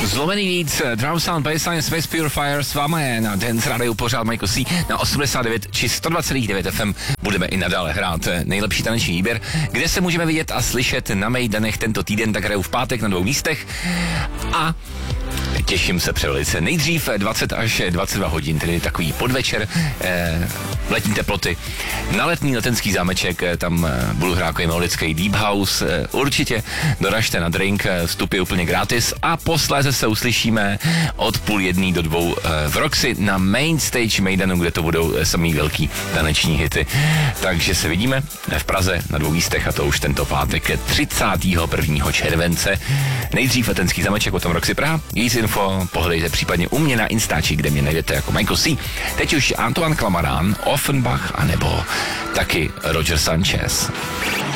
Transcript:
Zlomený víc, Drum Sound, Baseline, Space Purifier, s váma je na Dance Radio pořád Michael C. Na 89 či 102,9 FM budeme i nadále hrát nejlepší taneční výběr, kde se můžeme vidět a slyšet na Mejdanech tento týden, tak hraju v pátek na 2 místech a těším se převelice. Nejdřív 20 až 22 hodin, tedy takový podvečer, letní teploty. Na letní letenský zámeček, tam budu hrát jako melodický deep house. Určitě doražte na drink, vstup je úplně gratis a posléze se uslyšíme od 12:30 do 2 v Roxy na main stage Mejdanu, kde to budou samý velký taneční hity. Takže se vidíme v Praze na 2 místech a to už tento pátek 31. července. Nejdřív letenský zámeček, potom Roxy Praha. Víc info pohledejte případně u mě na Instači, kde mě najdete jako Michael C. Teď už Antoine Clamaran, Offenbach a nebo taky Roger Sanchez.